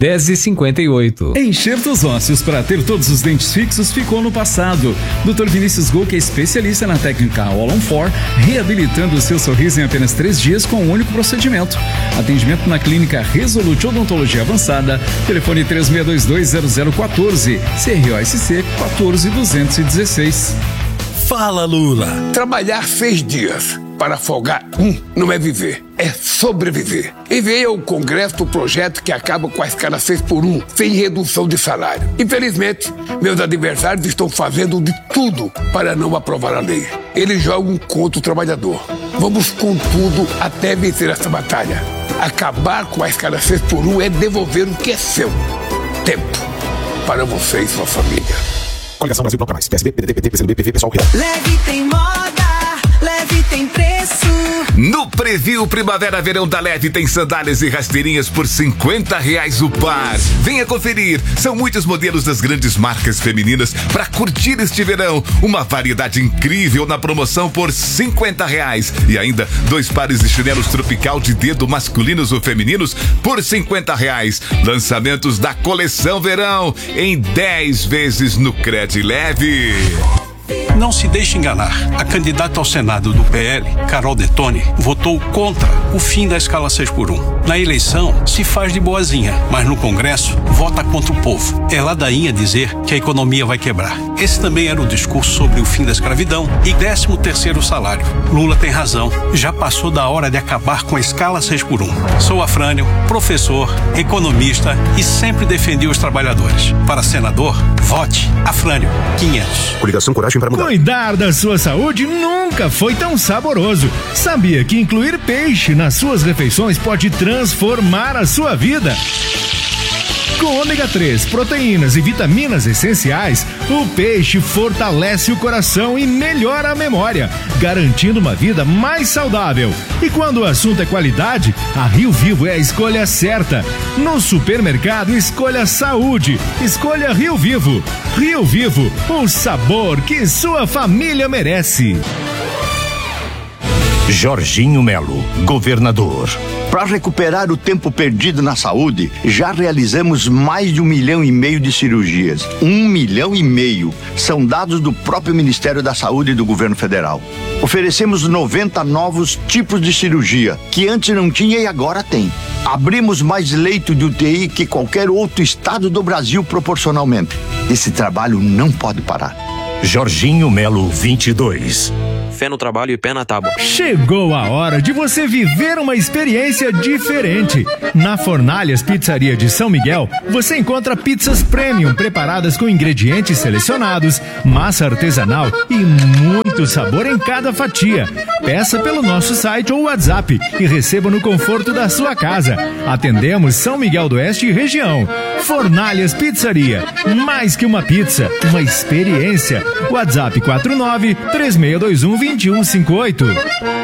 10h58. Enxertos ósseos para ter todos os dentes fixos ficou no passado. Dr. Vinícius Gol, que é especialista na técnica All-on-4, reabilitando o seu sorriso em apenas 3 dias com um único procedimento. Atendimento na clínica Resolute Odontologia Avançada, telefone 36220014, CROSC 14216. Fala, Lula. Trabalhar 6 dias para folgar não é viver, é sobreviver. Enviei ao Congresso o projeto que acaba com a escala 6x1, sem redução de salário. Infelizmente, meus adversários estão fazendo de tudo para não aprovar a lei. Eles jogam contra o trabalhador. Vamos com tudo até vencer essa batalha. Acabar com a escala 6x1 é devolver o que é seu. Tempo para você e sua família. Coligação Brasil Bloco Mais. PSB, PDT, PT, PCdoB, PV, Pessoal, Real. Leve tem moda, Leve tem preço. No Preview Primavera-Verão da Leve tem sandálias e rasteirinhas por R$50 o par. Venha conferir. São muitos modelos das grandes marcas femininas para curtir este verão. Uma variedade incrível na promoção por R$50. E ainda 2 pares de chinelos tropical de dedo masculinos ou femininos por R$50. Lançamentos da coleção verão em 10 vezes no Cred Leve. Não se deixe enganar. A candidata ao Senado do PL, Carol Detone, votou contra o fim da escala 6x1. Na eleição, se faz de boazinha, mas no Congresso, vota contra o povo. É ladainha dizer que a economia vai quebrar. Esse também era o discurso sobre o fim da escravidão e 13º salário. Lula tem razão. Já passou da hora de acabar com a escala 6x1. Sou Afrânio, professor, economista e sempre defendi os trabalhadores. Para senador, vote Afrânio 500. Coligação Coragem para mudar. Cuidar da sua saúde nunca foi tão saboroso. Sabia que incluir peixe nas suas refeições pode transformar a sua vida? Com ômega 3, proteínas e vitaminas essenciais, o peixe fortalece o coração e melhora a memória, garantindo uma vida mais saudável. E quando o assunto é qualidade, a Rio Vivo é a escolha certa. No supermercado, escolha saúde. Escolha Rio Vivo. Rio Vivo, o sabor que sua família merece. Jorginho Melo, governador. Para recuperar o tempo perdido na saúde, já realizamos mais de 1,5 milhão de cirurgias. 1,5 milhão. São dados do próprio Ministério da Saúde e do Governo Federal. Oferecemos 90 novos tipos de cirurgia, que antes não tinha e agora tem. Abrimos mais leito de UTI que qualquer outro estado do Brasil proporcionalmente. Esse trabalho não pode parar. Jorginho Melo 22. Fé no trabalho e pé na tábua. Chegou a hora de você viver uma experiência diferente. Na Fornalhas Pizzaria de São Miguel, você encontra pizzas premium preparadas com ingredientes selecionados, massa artesanal e muito sabor em cada fatia. Peça pelo nosso site ou WhatsApp e receba no conforto da sua casa. Atendemos São Miguel do Oeste e região. Fornalhas Pizzaria, mais que uma pizza, uma experiência. WhatsApp 49 3621 2158.